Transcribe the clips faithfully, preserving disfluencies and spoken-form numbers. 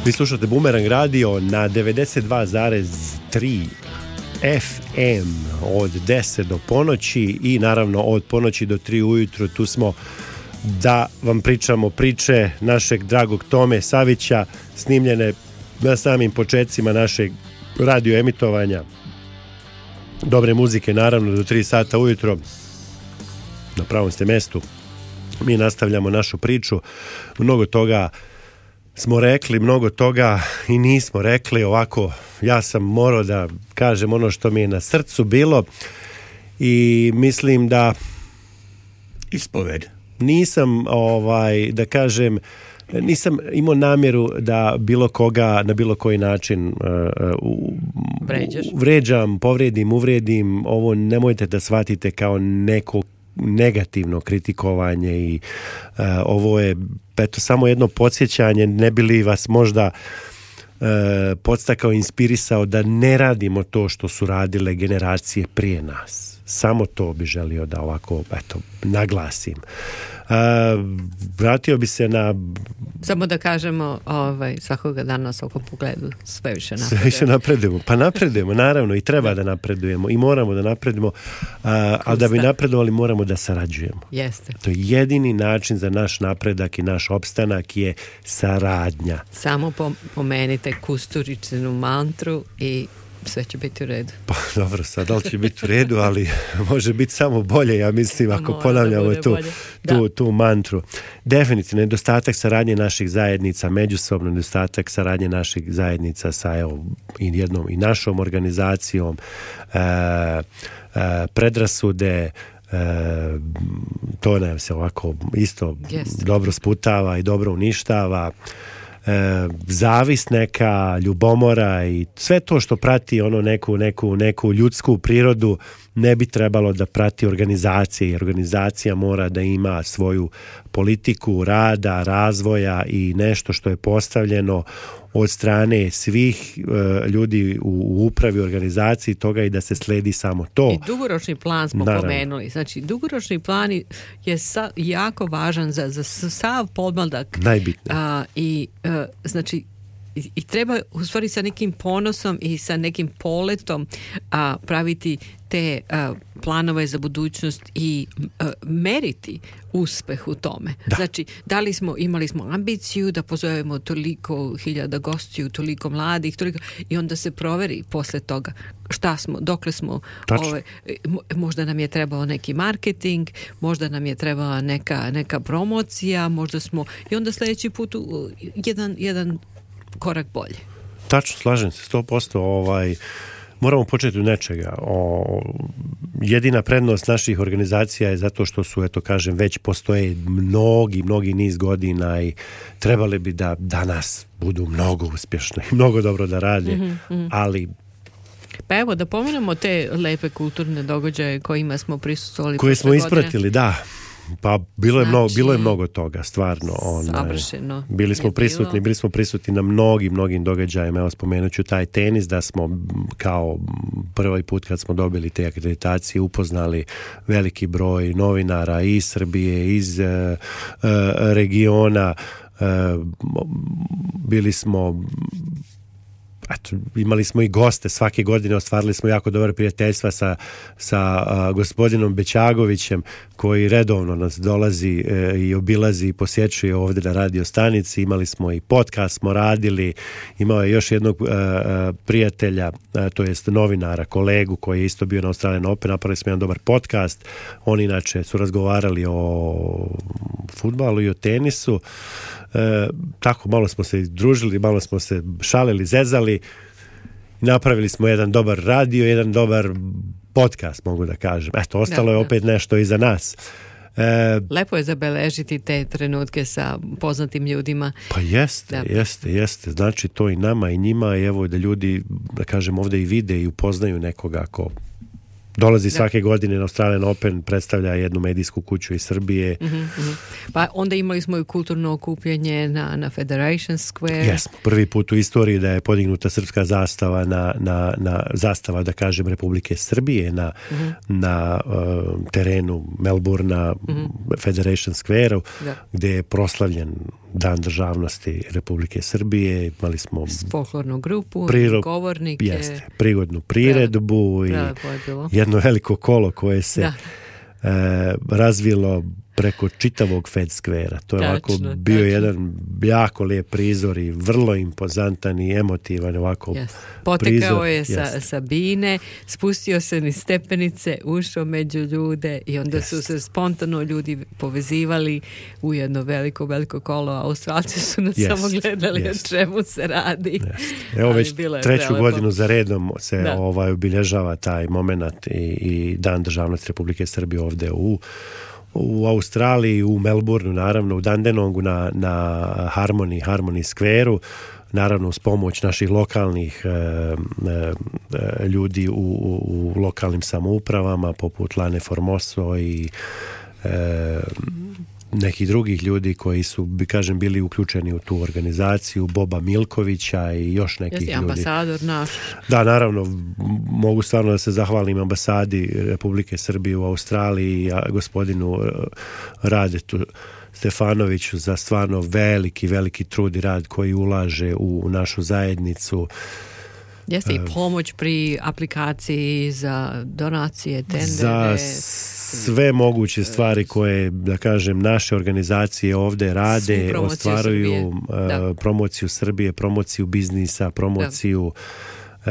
Vi slušate Bumerang Radio na devedeset dva zarez tri F M od deset do ponoći i naravno od ponoći do tri ujutro. Tu smo da vam pričamo priče našeg dragog Tome Savića, snimljene na samim početcima našeg radio emitovanja. Dobre muzike naravno do tri sata ujutro. Na pravom ste mestu. Mi nastavljamo našu priču. Mnogo toga smo rekli, mnogo toga i nismo rekli. Ovako, ja sam morao da kažem ono što mi je na srcu bilo i mislim da ispoved. Nisam, ovaj, da kažem, nisam imao namjeru da bilo koga na bilo koji način uh, Vređaš. vređam, povredim, uvredim. Ovo nemojte da shvatite kao neko negativno kritikovanje i uh, ovo je eto samo jedno podsjećanje, ne bi li vas možda uh, podstakao, inspirisao da ne radimo to što su radile generacije prije nas. Samo to bi želio da ovako eto naglasim. Uh, vratio bi se na... Samo da kažemo, ovaj, svakoga dana u svakom pogledu sve više napredujemo. Sve više napredujemo. Pa napredujemo, naravno, i treba da napredujemo i moramo da napredujemo, uh, a da bi napredovali moramo da sarađujemo. Jeste. To je jedini način za naš napredak i naš opstanak je saradnja. Samo pomenite Kusturičinu mantru i sve će biti u redu. Pa dobro, sad da li će biti u redu, ali može biti samo bolje, ja mislim, ako Mora ponavljamo tu, tu, tu mantru. Definitivno, nedostatak saradnje naših zajednica, međusobno nedostatak saradnje naših zajednica sa evo, i jednom i našom organizacijom, e, e, predrasude, e, to nam se ovako isto yes. dobro sputava i dobro uništava. E, zavis neka, ljubomora i sve to što prati ono neku, neku, neku ljudsku prirodu ne bi trebalo da prati organizacije, jer organizacija mora da ima svoju politiku rada, razvoja i nešto što je postavljeno od strane svih e, ljudi u, u upravi organizaciji toga i da se sledi samo to. I dugoročni plan smo Naravno. pomenuli. Znači, dugoročni plan je sa, jako važan za, za sav podmladak. Najbitnije. A, I, a, znači, i, i treba u stvari sa nekim ponosom i sa nekim poletom a, praviti te a, planove za budućnost i a, meriti uspeh u tome. Da. Znači, da li smo, imali smo ambiciju da pozovemo toliko hiljada gostiju, toliko mladih, toliko, i onda se proveri posle toga šta smo, dokle smo, ove, možda nam je trebao neki marketing, možda nam je trebala neka, neka promocija, možda smo, i onda sljedeći put jedan, jedan korak bolje. Tačno, slažem se, sto posto ovaj, moramo početi od nečega. O, jedina prednost naših organizacija je zato što su, eto kažem, već postoje mnogi, mnogi niz godina i trebali bi da danas budu mnogo uspješni, mnogo dobro da rade, mm-hmm, mm-hmm. ali pa evo, da pomenemo te lepe kulturne događaje kojima smo prisustvovali koje smo ispratili, godine. Da. Pa bilo je, znači, mnogo, bilo je mnogo toga, stvarno. Savršeno. Bili smo prisutni, bilo. bili smo prisutni na mnogim, mnogim događajima. Evo, spomenut ću taj tenis, da smo kao prvi put kad smo dobili te akreditacije upoznali veliki broj novinara iz Srbije, iz uh, uh, regiona. Uh, bili smo... Eto, imali smo i goste svake godine, ostvarili smo jako dobre prijateljstva sa, sa a, gospodinom Bećagovićem koji redovno nas dolazi e, i obilazi i posjećuje ovdje na radio stanici. Imali smo i podcast, smo radili, imao je još jednog a, a, prijatelja, a, to jest novinara, kolegu koji je isto bio na Australian Open, napravili smo jedan dobar podcast. Oni inače su razgovarali o fudbalu i o tenisu. E, tako malo smo se družili, malo smo se šalili, zezali, napravili smo jedan dobar radio, jedan dobar podcast, mogu da kažem. Eto, ostalo da, je opet da. nešto iza nas. E, Lepo je zabeležiti te trenutke sa poznatim ljudima. Pa jeste, da. jeste, jeste. Znači to i nama i njima, i evo da ljudi, da kažem, ovdje i vide i upoznaju nekoga ko dolazi svake da. godine na Australian Open, predstavlja jednu medijsku kuću iz Srbije. Mm-hmm, mm-hmm. Pa onda imali smo i kulturno okupljanje na, na Federation Square. Jesmo, prvi put u istoriji da je podignuta srpska zastava na, na, na zastava, da kažem, Republike Srbije na, mm-hmm. na uh, terenu Melbourna, mm-hmm. Federation Square-u, da. gdje je proslavljen Dan državnosti Republike Srbije, imali smo folklornu grupu, priro... govornike, jeste, prigodnu priredbu Prelepo, i jedno veliko kolo koje se e, razvilo preko čitavog Fed Square-a. To je tačno, ovako bio tačno. jedan jako lijep prizor i vrlo impozantan i emotivan ovako yes. Potekao prizor. je sa, yes. sa bine, spustio se niz stepenice, ušao među ljude i onda yes. su se spontano ljudi povezivali u jedno veliko, veliko kolo. Australci su nas yes. samo gledali yes. o čemu se radi. Yes. Evo već treću prelepo. godinu za redom se da. ovaj obilježava taj moment i, i Dan državnosti Republike Srbije ovdje u u Australiji, u Melbourneu, naravno u Dandenongu na, na Harmony, Harmony Square-u, naravno uz pomoć naših lokalnih e, e, ljudi u, u, u lokalnim samoupravama poput Lane Formoso i e, nekih drugih ljudi koji su, bi kažem, bili uključeni u tu organizaciju, Boba Milkovića i još nekih Jesi, ljudi. Ambasador naš. Da, naravno, mogu stvarno da se zahvalim ambasadi Republike Srbije u Australiji, a gospodinu Radetu Stefanoviću za stvarno veliki, veliki trud i rad koji ulaže u našu zajednicu. Jeste i pomoć pri aplikaciji za donacije, tendere. Za sve moguće stvari koje, da kažem, naše organizacije ovdje rade, ostvaruju Srbije. Uh, promociju Srbije, promociju biznisa, promociju uh,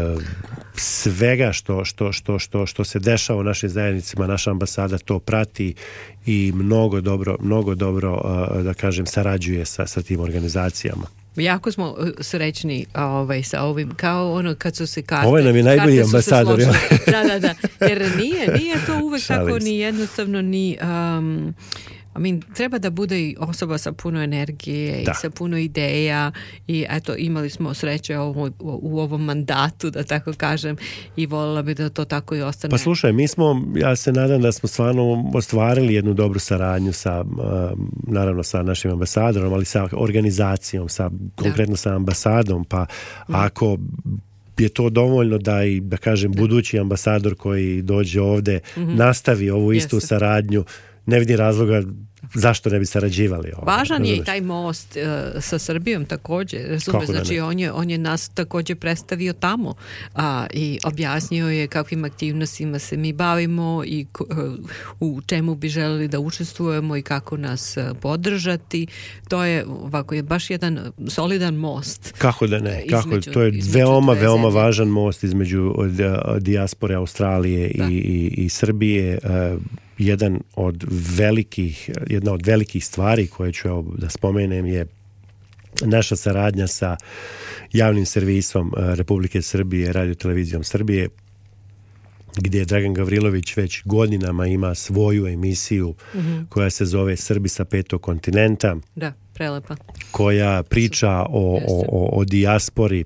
svega što, što, što, što, što se dešava u našim zajednicama. Naša ambasada to prati i mnogo dobro, mnogo dobro uh, da kažem, sarađuje sa, sa tim organizacijama. Jako smo srećni ovaj, sa ovim, kao ono kad su se karte... Ovo nam je najbolji ambasador. Da, da, da. Jer nije, nije to uvek tako ni jednostavno, ni... Um, I mean, treba da bude i osoba sa puno energije da. i sa puno ideja i eto, imali smo sreće ovo, u ovom mandatu, da tako kažem, i voljela bi da to tako i ostane. Pa slušaj, mi smo, ja se nadam da smo stvarno ostvarili jednu dobru saradnju sa, naravno sa našim ambasadorom, ali sa organizacijom, sa, konkretno sa ambasadom, pa mm. ako je to dovoljno da i, da kažem, da. budući ambasador koji dođe ovde mm-hmm. nastavi ovu istu Jeste. saradnju, ne vidim razloga zašto ne bi sarađivali. Ovo. Važan je i taj most uh, sa Srbijom također. Razume, znači on je, on je nas također predstavio tamo a, i objasnio je kakvim aktivnostima se mi bavimo i uh, u čemu bi želeli da učestvujemo i kako nas uh, podržati. To je ovako je baš jedan solidan most. Kako da ne? Kako, to je veoma, veoma važan most između dijaspore Australije i, i, i Srbije. Uh, jedan od velikih, jedna od velikih stvari koje ću da spomenem je naša saradnja sa javnim servisom Republike Srbije, Radio-televizijom Srbije, gdje Dragan Gavrilović već godinama ima svoju emisiju mm-hmm. koja se zove Srbi sa petog kontinenta. Da, prelepa. Koja priča o, o, o, o dijaspori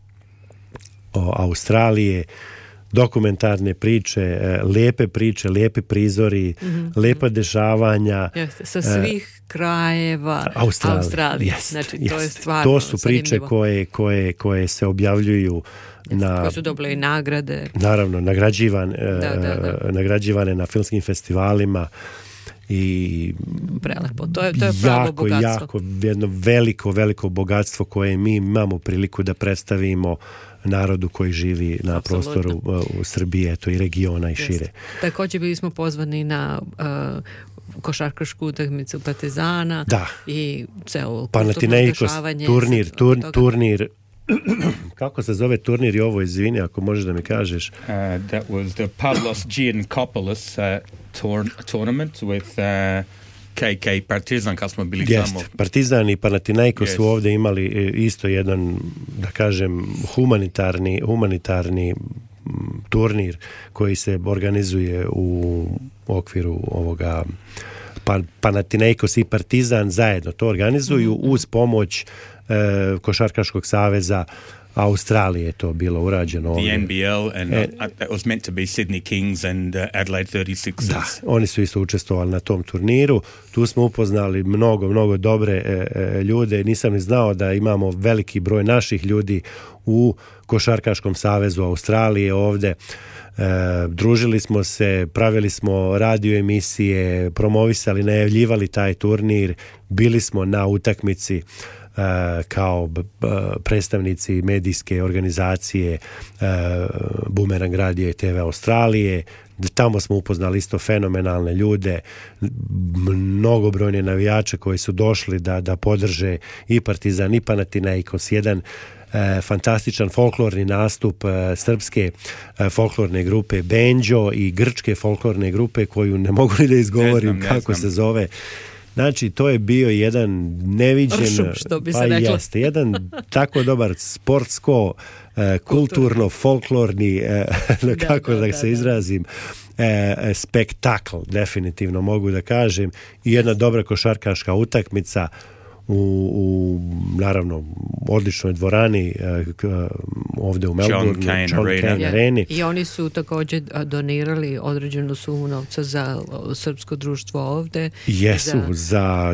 o Australije, dokumentarne priče, lijepe priče, lijepe prizori, mm-hmm. lijepa dešavanja. Jeste, sa svih krajeva Australije. Australije. Yes, znači, yes. to je stvarno to su priče koje, koje, koje se objavljuju yes, na... koje su dobile i nagrade. Naravno, nagrađivan, da, da, da. nagrađivane na filmskim festivalima i prelepo. To je, to je pravo jako, bogatstvo. jako, jedno veliko, veliko bogatstvo koje mi imamo priliku da predstavimo narodu koji živi na Absolutno. prostoru u Srbije, to i regiona i Jeste. šire. Također bili smo pozvani na uh, košarkašku utakmicu Partizana da. i ceo Panathinaikos turnir, tur, turnir kako se zove turnir i ovo, izvini ako možeš da mi kažeš. Uh, that was the Pavlos Giankopoulos uh, tour, tournament with uh, K K Partizan, kad smo bili yes. tamo. Partizan i Panathinaikos yes. su ovdje imali isto jedan, da kažem, humanitarni, humanitarni turnir koji se organizuje u okviru ovoga Panathinaikos i Partizan zajedno to organizuju mm-hmm. uz pomoć e, Košarkaškog saveza Australije je to bilo urađeno ovdje. The N B L and e, uh, that was meant to be Sydney Kings and uh, Adelaide thirty-sixers. Da, oni su isto učestvovali na tom turniru. Tu smo upoznali mnogo, mnogo dobre e, e, ljude. Nisam ni znao da imamo veliki broj naših ljudi u Košarkaškom savezu Australije ovdje. E, družili smo se, pravili smo radio emisije, promovisali, najavljivali taj turnir, bili smo na utakmici Uh, kao uh, predstavnici medijske organizacije uh, Boomerang Radio i T V Australije. Tamo smo upoznali isto fenomenalne ljude, mnogobrojne navijače koji su došli da, da podrže i Partizan i Panathinaikos, jedan uh, fantastičan folklorni nastup uh, srpske uh, folklorne grupe Benđo i grčke folklorne grupe koju ne mogu ni da izgovorim ne znam, ne kako znam. se zove. Znači, to je bio jedan neviđen, Ršum, što bi se pa rekla. Jeste, jedan tako dobar sportsko, e, kulturno, folklorni, e, kako da, da, da se da, izrazim, e, spektakl, definitivno mogu da kažem, i jedna dobra košarkaška utakmica u, u naravno, odličnoj dvorani ovdje u Melbourneu, John Cain John Cain Areni. I oni su također donirali određenu sumu novca za srpsko društvo ovdje. Jesu, za,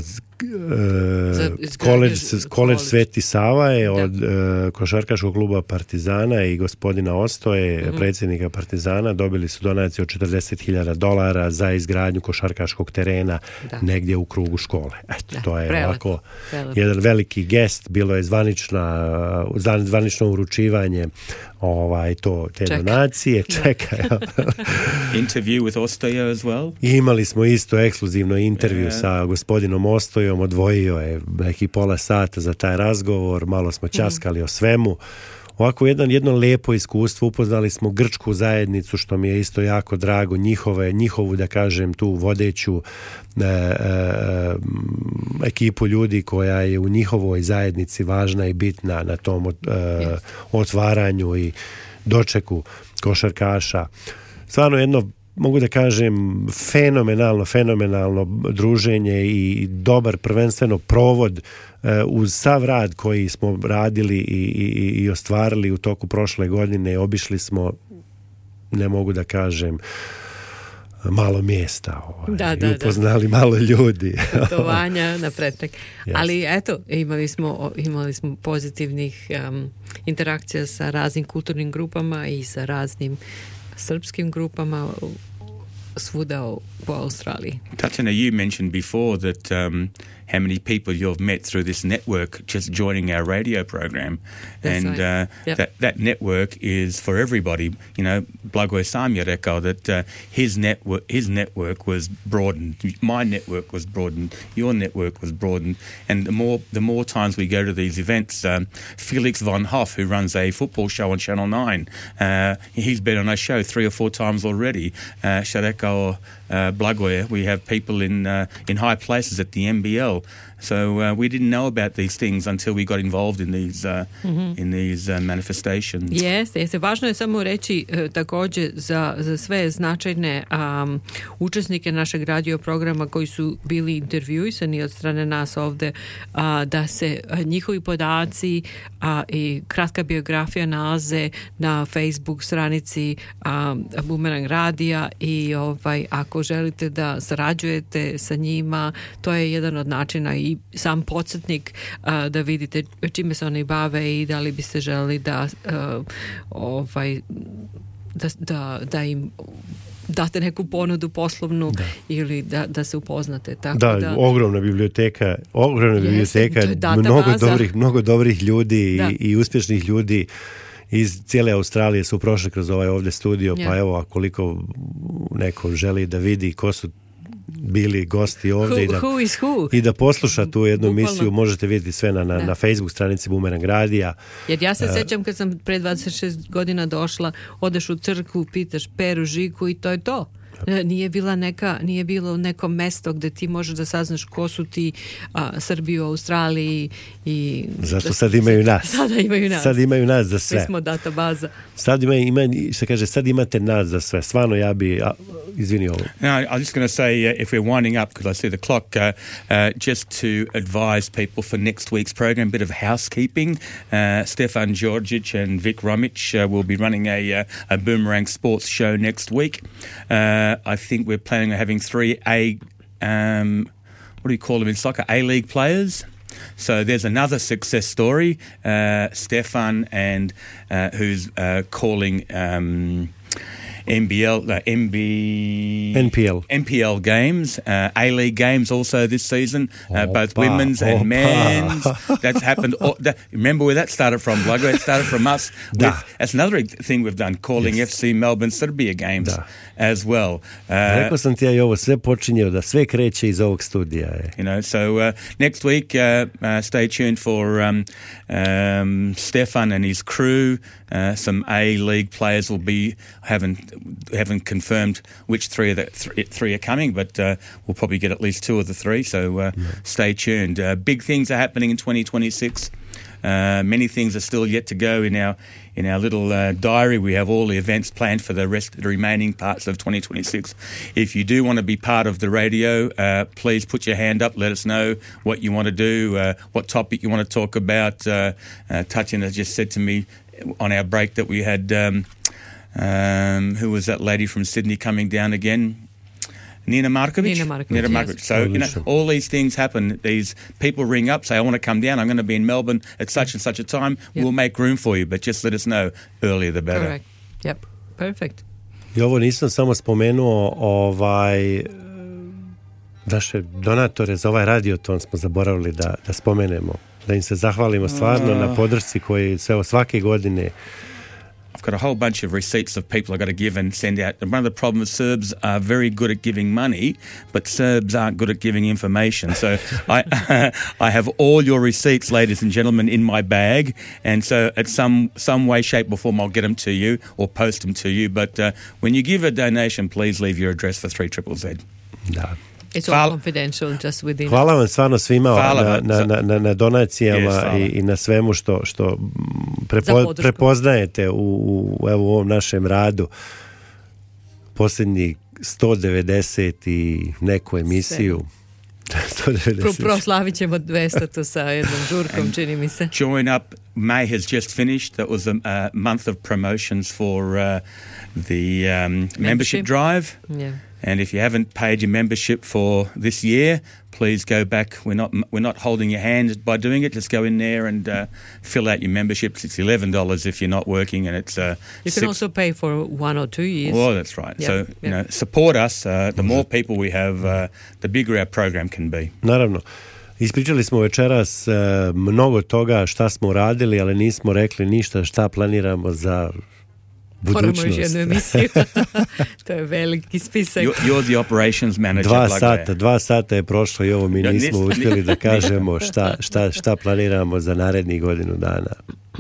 za koleđ, koleđ Sveti Sava je da. od uh, košarkaškog kluba Partizana i gospodina Ostoje, mm-hmm. predsjednika Partizana, dobili su donaciju od četrdeset hiljada dolara za izgradnju košarkaškog terena da. negdje u krugu škole. Eto, da, to je prelep, ovako prelep. jedan veliki gest, bilo je zvanična, zvanično uručivanje ovaj, to, te Čeka. donacije. Čeka. Interview with Ostoja as well? I imali smo isto ekskluzivno intervju yeah. sa gospodinom Ostojom, odvojio je neki pola sata za taj razgovor, malo smo ćaskali mm. o svemu. Ovako jedan, jedno lepo iskustvo, upoznali smo grčku zajednicu, što mi je isto jako drago, njihove, njihovu, da kažem, tu vodeću e, e, ekipu ljudi koja je u njihovoj zajednici važna i bitna na tom e, yes. otvaranju i dočeku košarkaša. Stvarno jedno, mogu da kažem, fenomenalno, fenomenalno druženje i dobar prvenstveno provod uh, uz sav rad koji smo radili i, i, i ostvarili u toku prošle godine. Obišli smo, ne mogu da kažem, malo mjesta ovaj, da, da, i upoznali da. malo ljudi. Putovanja na pretek. Yes. Ali eto, imali smo, imali smo pozitivnih um, interakcija sa raznim kulturnim grupama i sa raznim srpskim grupama svuda po Australiji. Tatjana, you mentioned before that um, how many people you've met through this network just joining our radio program. That's and right. uh, yep. that, that network is for everybody. You know, Blagoje sam je rekao that uh, his network his network was broadened. My network was broadened. Your network was broadened. And the more the more times we go to these events, um, Felix von Hoff, who runs a football show on Channel nine, uh, he's been on our show three or four times already. Uh, Sharekao uh, Blagoje, we have people in uh, in high places at the N B L. So uh, we didn't know about these things until we got involved in these uh, mm-hmm. in these uh, manifestations. Jeste, jeste. Važno je samo reći uh, također za, za sve značajne um, učesnike našeg radio programa koji su bili intervjuisani od strane nas ovdje, uh, da se uh, njihovi podaci uh, i kratka biografija nalaze na Facebook stranici um, Boomerang Radija i ovaj, ako želite da sarađujete sa njima, to je jedan od načina i sam podsjetnik uh, da vidite čime se oni bave i da li biste želi da uh, ovaj da, da, da im date neku ponudu poslovnu da. ili da, da se upoznate. Tako da, da, ogromna biblioteka, ogromna jeste, biblioteka, mnogo dobrih, mnogo dobrih ljudi i, i uspješnih ljudi iz cijele Australije su prošli kroz ovaj ovdje studio, ja. pa evo, a koliko neko želi da vidi ko su bili gosti ovdje who, i, da, who is who? i da posluša tu jednu Bukvalno. emisiju, možete vidjeti sve na, na, na Facebook stranici Boomerang Radija. Jer ja se uh, sjećam kad sam pre dvadeset šest godina došla, odeš u crkvu, pitaš Peru Žiku i to je to. Nije bila neka, nije bilo neko mesto gde ti možeš da saznaš ko su ti a, Srbi u Australiji i... Zato da, sad imaju nas. Sada imaju nas. Sad imaju nas za sve. Mi smo databaza. Sad ima, ima, što kaže, sad imate nas za sve. Stvarno ja bi, a, izvini ovo. No, I'm just going to say, uh, if we're winding up, because I see the clock, uh, uh, just to advise people for next week's program, a bit of housekeeping. Uh, Stefan Georgic and Vic Romic uh, will be running a, uh, a Boomerang Sports show next week. Uh, I think we're planning on having three A, um, what do you call them in soccer, A-League players. So there's another success story. Uh, Stefan, and uh, who's uh, calling um, N B L, uh, N B... N P L. N P L games, uh, A-League games also this season, uh, Opa, both women's opa. and men's. That's happened. All, that, remember where that started from, Bluggo? It started from us. Da. With, that's another thing we've done, calling Yes. F C Melbourne Serbia games Da. as well. Uh, Rekao sam ti ja i ovo sve počinje da sve kreće iz ovog studija. Je. You know, so uh, next week, uh, uh, stay tuned for um, um, Stefan and his crew. Uh, some A-League players will be haven't haven't confirmed which three of the th- three are coming, but uh, we'll probably get at least two of the three. So uh, yeah. stay tuned. Uh, big things are happening in twenty twenty-six. Uh, many things are still yet to go in our in our little uh, diary. We have all the events planned for the rest, the remaining parts of twenty twenty-six. If you do want to be part of the radio, uh, please put your hand up. Let us know what you want to do, uh, what topic you want to talk about. Uh, uh, Tatjana just said to me on our break that we had um, um, who was that lady from Sydney coming down again? Nina Markovic? Nina Markovic, Nina yes. Markovic. So, you know, all these things happen. These people ring up, say, I want to come down. I'm going to be in Melbourne at such and such a time. Yep. We'll make room for you, but just let us know earlier the better. Correct. Yep. Perfect. I ovo nisam samo spomenuo ovaj naše donatore za ovaj radioton smo zaboravili da, da spomenemo. Da im se zahvalimo stvarno uh. na podršci koji sve svake godine. I've got a whole bunch of receipts of people I've got to give and send out. And one of the problems, Serbs are very good at giving money, but Serbs aren't good at giving information. So I I have all your receipts, ladies and gentlemen, in my bag. And so at some, some way, shape or form, I'll get them to you or post them to you. But uh, when you give a donation, please leave your address for three triple Z. Da. It's all Hvala. Confidential, just within. Hvala vam stvarno svima na, na, na, na, na donacijama yes, i, i na svemu što, što prepo, prepoznajete u, u, evo, u ovom našem radu. Posljednji sto devedeset i neku emisiju. sto devedeset. Pro, proslavit ćemo dvesta sa jednom žurkom, čini mi se. Join up. May has just finished. That was a, a month of promotions for uh, the um, membership. membership drive. Yeah. And if you haven't paid your membership for this year, please go back. We're not we're not holding your hand by doing it. Just go in there and uh, fill out your memberships. It's eleven dollars if you're not working, and it's uh, you can six... also pay for one or two years. Well, that's right. Yep. So you yep. know, support us. Uh, the more people we have, uh, the bigger our program can be. Naravno. Ispričali smo večeras uh, mnogo toga šta smo radili, ali nismo rekli ništa šta planiramo za budućnost. Moramo još jednu emisiju. To je veliki spisak. You're, you're the operations manager. Dva sata, dva sata je prošlo i ovo mi nismo uspjeli da kažemo šta, šta, šta planiramo za narednih godinu dana.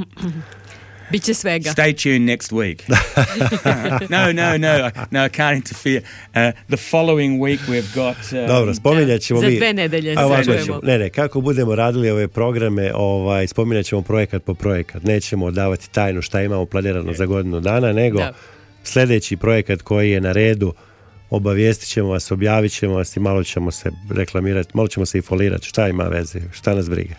Biće svega. Stay tuned next week. no, no, no, no, I can't interfere. Uh, the following week we've got... Um, Dobro, spominjat ćemo za mi... dve nedelje. Ne, ne, kako budemo radili ove programe, ovaj, spominjat ćemo projekat po projekat. Nećemo davati tajnu šta imamo planirano za godinu dana, nego da. Sljedeći projekat koji je na redu, obavijestit ćemo vas, objavit ćemo vas i malo ćemo se reklamirati, malo ćemo se i folirati. Šta ima veze? Šta nas briga?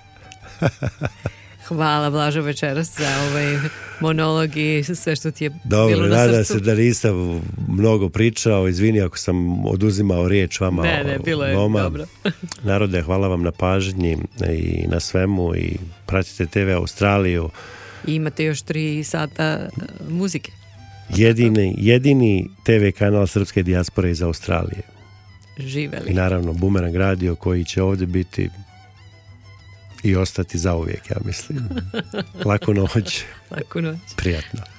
Hvala Blažo večeras za ovaj monolog i sve što ti je Dobro, bilo na srcu. Dobro, se da nisam mnogo pričao, izvini ako sam oduzimao riječ vama. Ne, ne, bilo je doma. dobro. Narode, hvala vam na pažnji i na svemu i pratite te ve Australiju. I imate još tri sata muzike. Jedini, jedini te ve kanal srpske dijaspore iz Australije. Živeli. I naravno Boomerang radio koji će ovdje biti i ostati zauvijek, ja mislim. Laku noć. Laku noć. Prijatno.